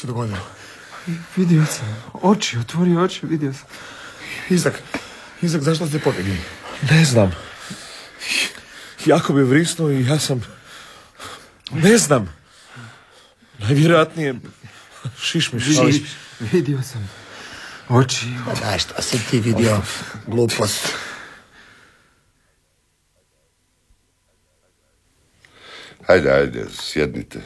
se dogodilo? Vidio sam. Oči, otvori oči, vidio sam. Izak, zašto ste pobjegli? Ne znam. Jako bi vrisnuo i ja sam... Ne znam. Najvjerojatnije... Šišmiš. Vidio sam. Oči. Daj, šta si ti vidio? Glupost. Ajde, sjednite.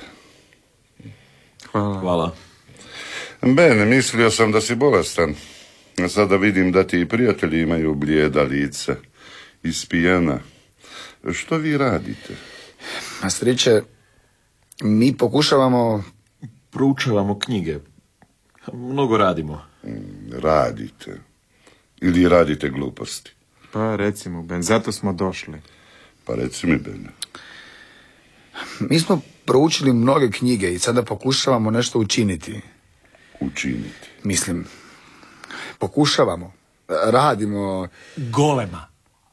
Hvala. Ben, mislio sam da si bolestan. Sada vidim da ti i prijatelji imaju blijeda lica. Ispijana. Što vi radite? Striče, mi pokušavamo... Proučavamo knjige. Mnogo radimo. Radite. Ili radite gluposti? Pa recimo, Ben, zato smo došli. Pa reci mi, Ben. Mi smo proučili mnoge knjige i sada pokušavamo nešto učiniti. Učiniti? Mislim, pokušavamo. Radimo... Golema.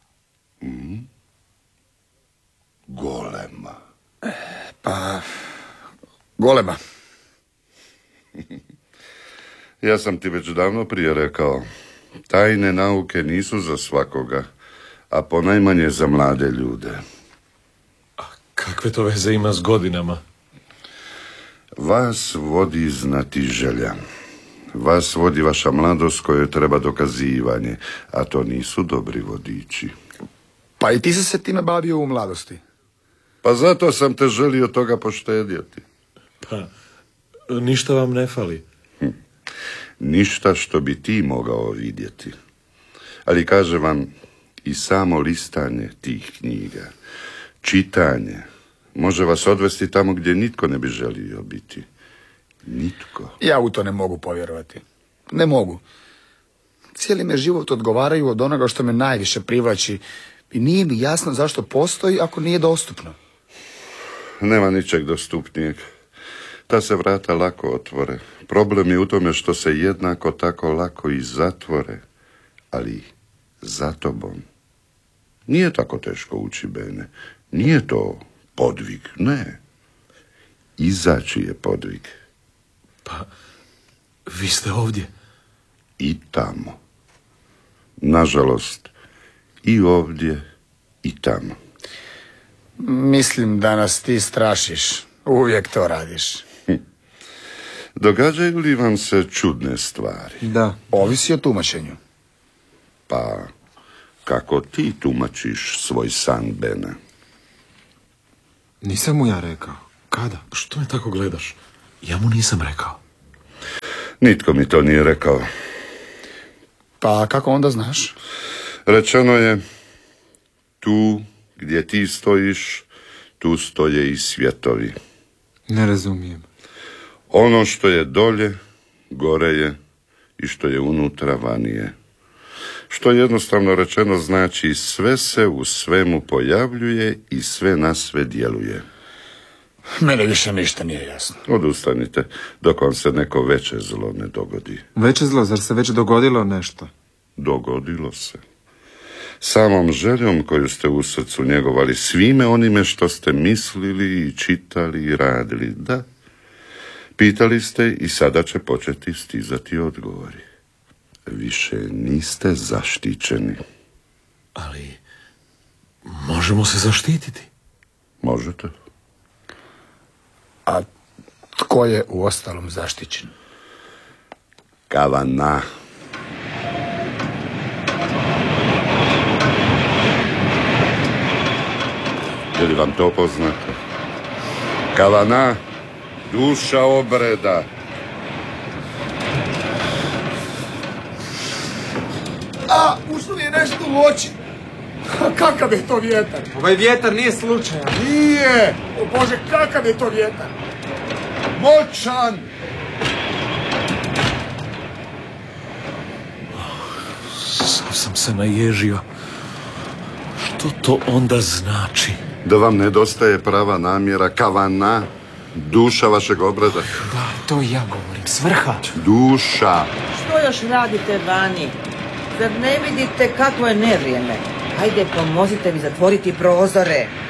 Golema. Pa... Golema. Ja sam ti već davno prije rekao, tajne nauke nisu za svakoga, a ponajmanje za mlade ljude. Kakve to veze ima s godinama? Vas vodi znatiželja. Vas vodi vaša mladost kojoj treba dokazivanje, a to nisu dobri vodiči. Pa i ti si se time bavio u mladosti. Pa zato sam te želio toga poštedjeti. Pa, ništa vam ne fali. Ništa što bi ti mogao vidjeti. Ali kažem vam, i samo listanje tih knjiga, čitanje, može vas odvesti tamo gdje nitko ne bi želio biti. Nitko. Ja u to ne mogu povjerovati. Ne mogu. Cijeli me život odgovaraju od onoga što me najviše privlači i nije mi jasno zašto postoji ako nije dostupno. Nema ničeg dostupnijeg. Ta se vrata lako otvore. Problem je u tome što se jednako tako lako i zatvore. Ali za tobom. Nije tako teško ući, Bene. Nije to podvig, ne. Izaći je podvig. Pa, vi ste ovdje. I tamo. Nažalost, i ovdje, i tamo. Mislim da nas ti strašiš. Uvijek to radiš. Događaju li vam se čudne stvari? Da. Ovisi o tumačenju. Pa, kako ti tumačiš svoj san, Bene? Nisam mu ja rekao. Kada? Što me tako gledaš? Ja mu nisam rekao. Nitko mi to nije rekao. Pa kako onda znaš? Rečeno je, tu gdje ti stojiš, tu stoje i svjetovi. Ne razumijem. Ono što je dolje, gore je, i što je unutra, vani je. Što jednostavno rečeno znači sve se u svemu pojavljuje i sve na sve djeluje. Mene više ništa nije jasno. Odustanite, dok vam se neko veće zlo ne dogodi. Veće zlo, zar se već dogodilo nešto? Dogodilo se. Samom željom koju ste u srcu njegovali, svime onime što ste mislili i čitali i radili, da. Pitali ste i sada će početi stizati odgovori. Više niste zaštićeni. Ali, možemo se zaštititi. Možete. A tko je u ostalom zaštićen? Kavana. Je li vam to poznato? Kavana, duša obreda. A, ušlo mi je nešto u oči. Kakav je to vjetar? Ovaj vjetar nije slučajan. Nije! O Bože, kakav je to vjetar? Moćan! Sam se naježio. Što to onda znači? Da vam nedostaje prava namjera, kavana, duša vašeg obreda. Da, to i ja govorim. Svrha. Duša. Što još radite vani? Zar ne vidite kakvo je nevrijeme? Hajde, pomozite mi zatvoriti prozore.